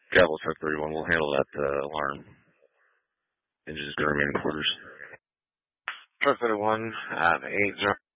Capital Truck 31, we'll handle that alarm. Engine's going to remain in quarters. Truck 31 at 80.